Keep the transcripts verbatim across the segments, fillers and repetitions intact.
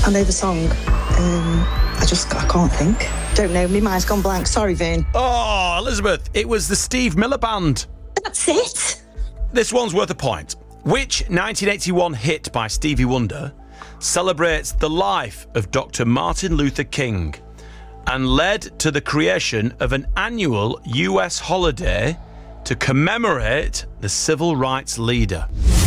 I know the song. Um, I just, I can't think. Don't know, my mind's gone blank. Sorry, Vern. Oh, Elizabeth, it was the Steve Miller Band. That's it? This one's worth a point. Which nineteen eighty-one hit by Stevie Wonder celebrates the life of Doctor Martin Luther King and led to the creation of an annual U S holiday to commemorate the civil rights leader?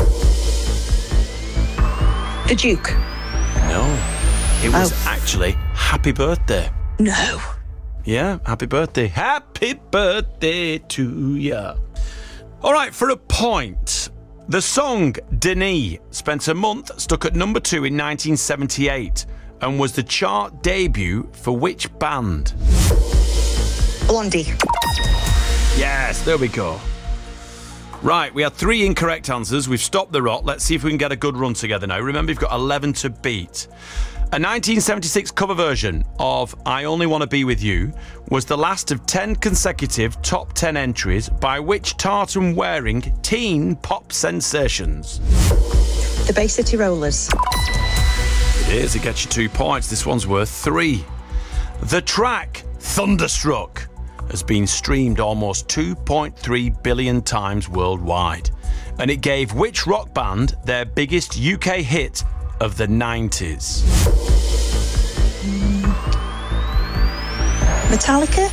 The Duke. No, it was Oh. actually Happy Birthday. No. Yeah, happy birthday. Happy birthday to ya. All right, for a point. The song Denis spent a month stuck at number two in nineteen seventy-eight and was the chart debut for which band? Blondie. Yes, there we go. Right, we had three incorrect answers. We've stopped the rot. Let's see if we can get a good run together now. Remember, you've got eleven to beat. A nineteen seventy-six cover version of I Only Want to Be With You was the last of ten consecutive top ten entries by which tartan-wearing teen pop sensations? The Bay City Rollers. It is. It gets you two points. This one's worth three. The track Thunderstruck has been streamed almost two point three billion times worldwide, and it gave which rock band their biggest U K hit of the nineties? Metallica?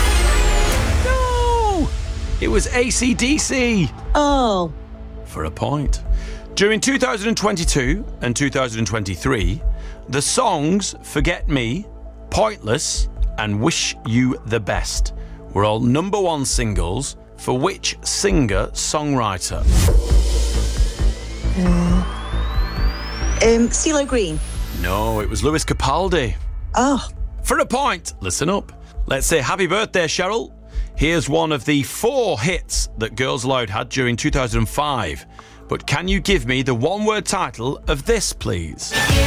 No! It was A C D C. Oh. For a point. During two thousand twenty-two and two thousand twenty-three, the songs Forget Me, Pointless, and Wish You the Best were all number one singles for which singer-songwriter? Uh, um, CeeLo Green. No, it was Lewis Capaldi. Oh. For a point, listen up. Let's say happy birthday, Cheryl. Here's one of the four hits that Girls Aloud had during two thousand five. But can you give me the one-word title of this, please?